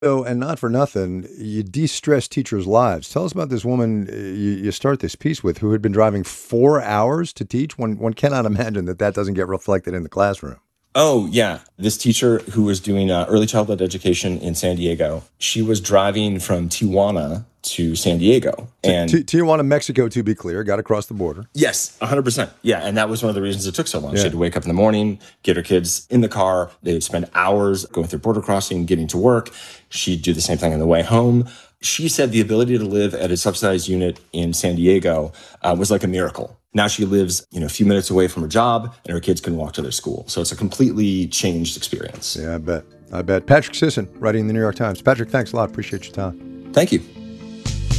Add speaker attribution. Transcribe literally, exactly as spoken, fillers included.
Speaker 1: So, and not for nothing, you de-stress teachers' lives. Tell us about this woman uh, you, you start this piece with who had been driving four hours to teach. One, one cannot imagine that that doesn't get reflected in the classroom.
Speaker 2: Oh, yeah. This teacher who was doing uh, early childhood education in San Diego, she was driving from Tijuana to San Diego.
Speaker 1: T-
Speaker 2: And
Speaker 1: T- Tijuana, Mexico, to be clear, got across the border.
Speaker 2: yes, one hundred percent. Yeah. And that was one of the reasons it took so long.
Speaker 1: Yeah.
Speaker 2: She had to wake up in the morning, get her kids in the car. They would spend hours going through border crossing, getting to work. She'd do the same thing on the way home. She said the ability to live at a subsidized unit in San Diego uh, was like a miracle. Now she lives, you know, a few minutes away from her job, and her kids can walk to their school. So it's a completely changed experience.
Speaker 1: Yeah, I bet. I bet. Patrick Sisson, writing in the New York Times. Patrick, thanks a lot. Appreciate your time.
Speaker 2: Thank you.